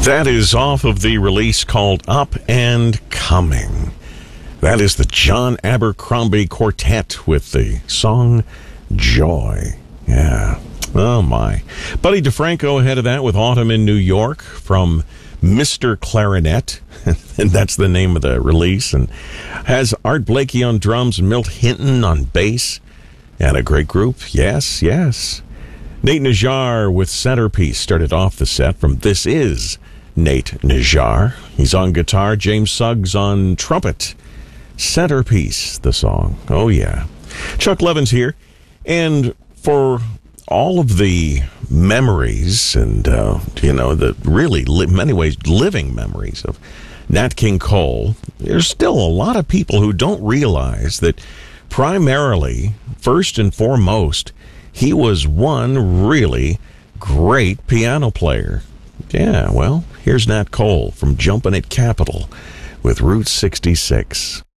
That is off of the release called Up and Coming. That is the John Abercrombie Quartet with the song Joy. Yeah. Oh, my. Buddy DeFranco ahead of that with Autumn in New York from Mr. Clarinet. And that's the name of the release. And has Blakey on drums and Milt Hinton on bass. And a great group. Yes, yes. Nate Najjar with Centerpiece started off the set from This Is Nate Najjar. He's on guitar. James Suggs on trumpet. Centerpiece, the song. Oh, yeah. Chuck Levin's here. And for all of the memories and, the really, many ways, living memories of Nat King Cole, there's still a lot of people who don't realize that primarily, first and foremost, he was one really great piano player. Yeah, well, here's Nat Cole from Jumpin' at Capitol with Route 66.